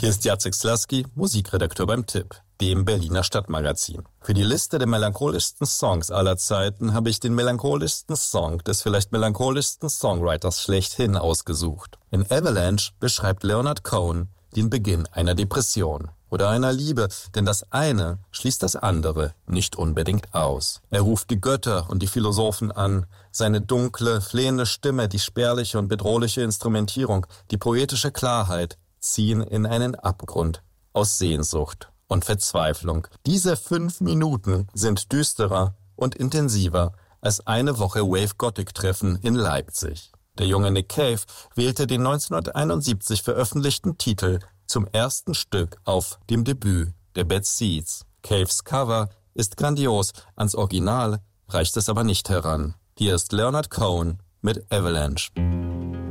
Hier ist Jacek Slasky, Musikredakteur beim Tipp, dem Berliner Stadtmagazin. Für die Liste der melancholischsten Songs aller Zeiten habe ich den melancholischsten Song des vielleicht melancholischsten Songwriters schlechthin ausgesucht. In Avalanche beschreibt Leonard Cohen den Beginn einer Depression oder einer Liebe, denn das eine schließt das andere nicht unbedingt aus. Er ruft die Götter und die Philosophen an, seine dunkle, flehende Stimme, die spärliche und bedrohliche Instrumentierung, die poetische Klarheit ziehen in einen Abgrund aus Sehnsucht und Verzweiflung. Diese 5 Minuten sind düsterer und intensiver als eine Woche Wave-Gothic-Treffen in Leipzig. Der junge Nick Cave wählte den 1971 veröffentlichten Titel zum ersten Stück auf dem Debüt der Bad Seeds. Caves Cover ist grandios, ans Original reicht es aber nicht heran. Hier ist Leonard Cohen mit Avalanche.